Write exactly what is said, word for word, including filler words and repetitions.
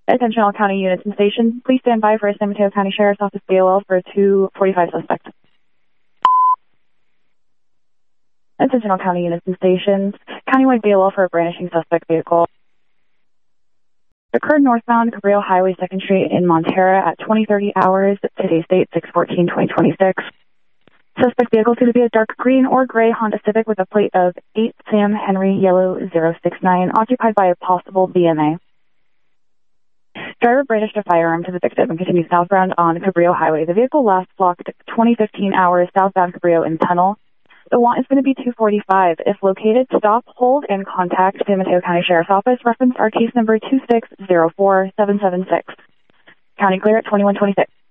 Attention all county units and stations. Please stand by for a San Mateo County Sheriff's Office B O L for a two forty-five suspect. Attention all county units and stations. Countywide B O L for a brandishing suspect vehicle. Occurred northbound Cabrillo Highway second Street in Montera at twenty thirty hours. Today's date six fourteen twenty twenty-six. Suspect vehicle to be a dark green or gray Honda Civic with a plate of eight Sam Henry Yellow zero six nine, occupied by a possible B M A. Driver brandished a firearm to the victim and continued southbound on Cabrillo Highway. The vehicle last clocked twenty fifteen hours southbound Cabrillo in Tunnel. The want is going to be two forty-five. If located, stop, hold, and contact San Mateo County Sheriff's Office. Reference our case number two six zero four seven seven six. County clear at twenty-one twenty-six.